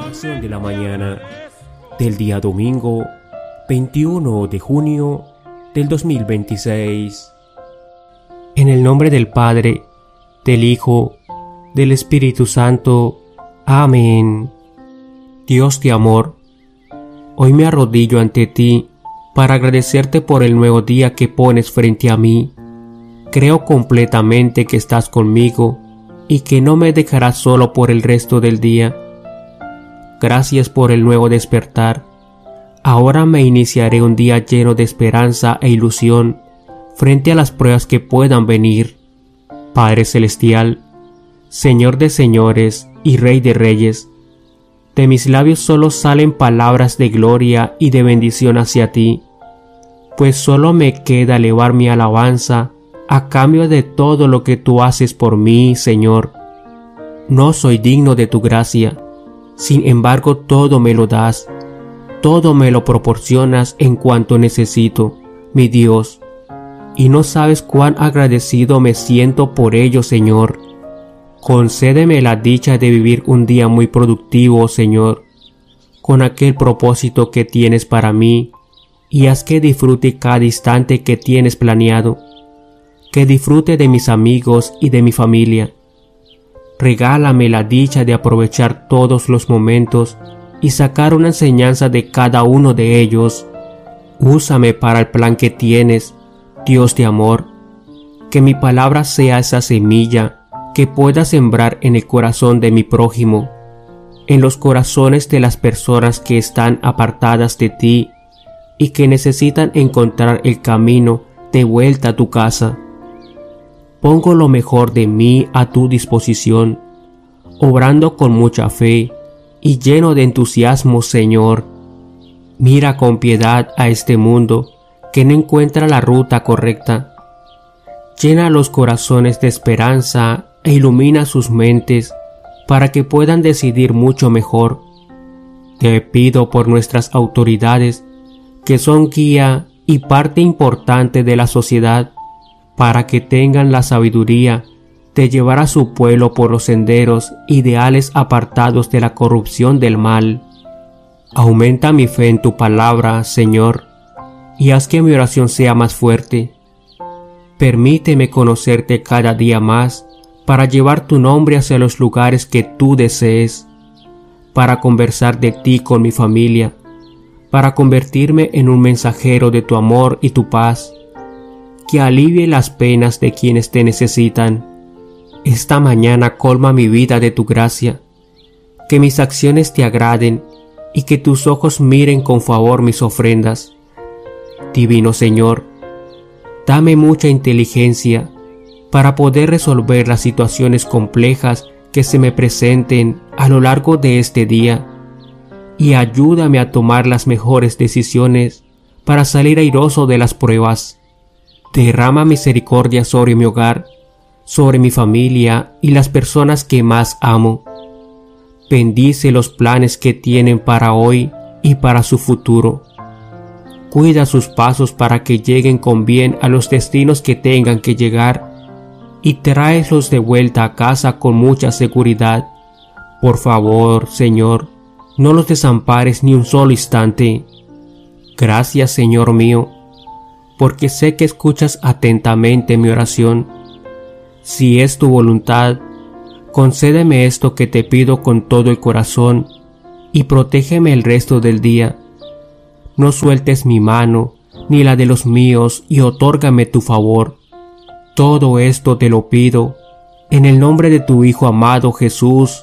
Oración de la mañana del día domingo 21 de junio del 2026. En el nombre del Padre, del Hijo, del Espíritu Santo. Amén. Dios de amor, hoy me arrodillo ante ti para agradecerte por el nuevo día que pones frente a mí. Creo completamente que estás conmigo y que no me dejarás solo por el resto del día. Gracias por el nuevo despertar. Ahora me iniciaré un día lleno de esperanza e ilusión frente a las pruebas que puedan venir. Padre Celestial, Señor de señores y Rey de reyes, de mis labios solo salen palabras de gloria y de bendición hacia ti, pues solo me queda elevar mi alabanza a cambio de todo lo que tú haces por mí, Señor. No soy digno de tu gracia, sin embargo todo me lo das, todo me lo proporcionas en cuanto necesito, mi Dios, y no sabes cuán agradecido me siento por ello, Señor. Concédeme la dicha de vivir un día muy productivo, Señor, con aquel propósito que tienes para mí, y haz que disfrute cada instante que tienes planeado, que disfrute de mis amigos y de mi familia. Regálame la dicha de aprovechar todos los momentos y sacar una enseñanza de cada uno de ellos. Úsame para el plan que tienes, Dios de amor. Que mi palabra sea esa semilla que pueda sembrar en el corazón de mi prójimo, en los corazones de las personas que están apartadas de ti y que necesitan encontrar el camino de vuelta a tu casa. Pongo lo mejor de mí a tu disposición, obrando con mucha fe y lleno de entusiasmo, Señor. Mira con piedad a este mundo que no encuentra la ruta correcta. Llena los corazones de esperanza e ilumina sus mentes para que puedan decidir mucho mejor. Te pido por nuestras autoridades, que son guía y parte importante de la sociedad, para que tengan la sabiduría de llevar a su pueblo por los senderos ideales apartados de la corrupción del mal. Aumenta mi fe en tu palabra, Señor, y haz que mi oración sea más fuerte. Permíteme conocerte cada día más para llevar tu nombre hacia los lugares que tú desees, para conversar de ti con mi familia, para convertirme en un mensajero de tu amor y tu paz, que alivie las penas de quienes te necesitan. Esta mañana colma mi vida de tu gracia, que mis acciones te agraden y que tus ojos miren con favor mis ofrendas. Divino Señor, dame mucha inteligencia para poder resolver las situaciones complejas que se me presenten a lo largo de este día, y ayúdame a tomar las mejores decisiones para salir airoso de las pruebas. Derrama misericordia sobre mi hogar, sobre mi familia y las personas que más amo. Bendice los planes que tienen para hoy y para su futuro. Cuida sus pasos para que lleguen con bien a los destinos que tengan que llegar, y tráelos de vuelta a casa con mucha seguridad. Por favor, Señor, no los desampares ni un solo instante. Gracias, Señor mío, porque sé que escuchas atentamente mi oración. Si es tu voluntad, concédeme esto que te pido con todo el corazón y protégeme el resto del día. No sueltes mi mano ni la de los míos y otórgame tu favor. Todo esto te lo pido en el nombre de tu Hijo amado Jesús.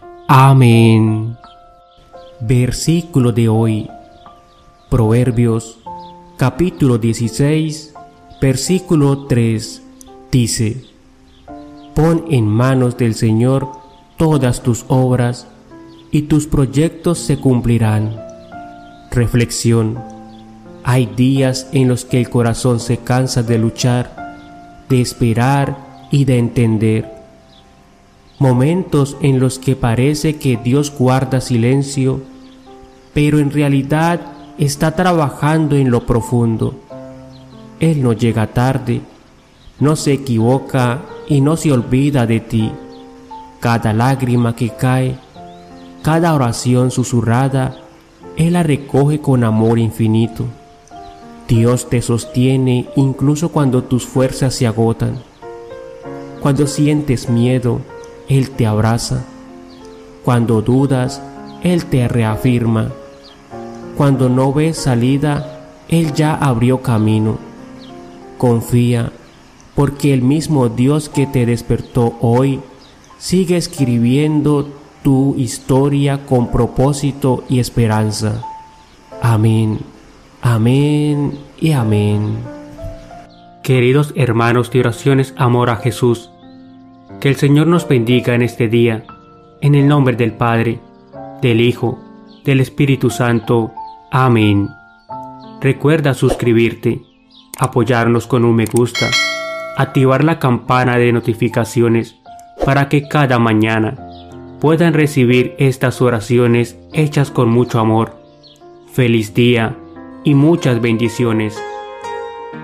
Amén. Versículo de hoy. Proverbios capítulo 16, versículo 3, dice: Pon en manos del Señor todas tus obras, y tus proyectos se cumplirán. Reflexión. Hay días en los que el corazón se cansa de luchar, de esperar y de entender. Momentos en los que parece que Dios guarda silencio, pero en realidad está trabajando en lo profundo. Él no llega tarde, no se equivoca y no se olvida de ti. Cada lágrima que cae Cada oración susurrada, Él la recoge con amor infinito. Dios te sostiene incluso cuando tus fuerzas se agotan. Cuando sientes miedo, Él te abraza. Cuando dudas, Él te reafirma. Cuando no ves salida, Él ya abrió camino. Confía, porque el mismo Dios que te despertó hoy sigue escribiendo tu historia con propósito y esperanza. Amén, amén y amén. Queridos hermanos de oraciones Amor a Jesús, que el Señor nos bendiga en este día, en el nombre del Padre, del Hijo, del Espíritu Santo. Amén. Recuerda suscribirte, apoyarnos con un me gusta, activar la campana de notificaciones para que cada mañana puedan recibir estas oraciones hechas con mucho amor. Feliz día y muchas bendiciones.